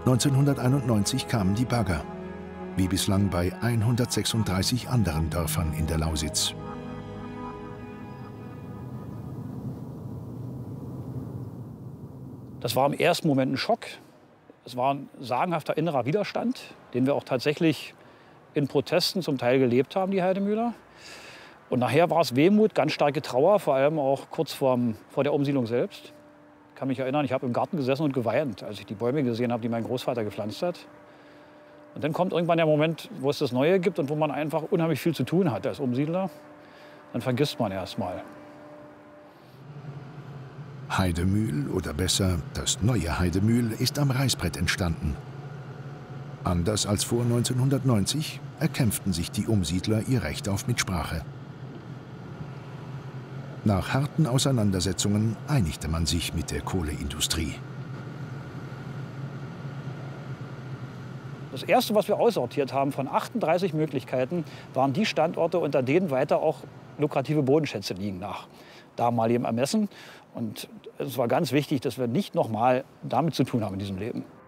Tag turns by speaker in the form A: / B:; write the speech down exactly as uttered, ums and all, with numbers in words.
A: neunzehnhunderteinundneunzig kamen die Bagger, wie bislang bei hundertsechsunddreißig anderen Dörfern in der Lausitz.
B: Das war im ersten Moment ein Schock. Es war ein sagenhafter innerer Widerstand, den wir auch tatsächlich in Protesten zum Teil gelebt haben, die Heidemühler. Und nachher war es Wehmut, ganz starke Trauer, vor allem auch kurz vorm, vor der Umsiedlung selbst. Ich kann mich erinnern, ich habe im Garten gesessen und geweint, als ich die Bäume gesehen habe, die mein Großvater gepflanzt hat. Und dann kommt irgendwann der Moment, wo es das Neue gibt und wo man einfach unheimlich viel zu tun hat als Umsiedler. Dann vergisst man erst mal.
A: Heidemühl, oder besser das neue Heidemühl, ist am Reißbrett entstanden. Anders als vor neunzehnhundertneunzig erkämpften sich die Umsiedler ihr Recht auf Mitsprache. Nach harten Auseinandersetzungen einigte man sich mit der Kohleindustrie.
B: Das Erste, was wir aussortiert haben von achtunddreißig Möglichkeiten, waren die Standorte, unter denen weiter auch lukrative Bodenschätze liegen, nach damaligem Ermessen. Und es war ganz wichtig, dass wir nicht noch mal damit zu tun haben in diesem Leben.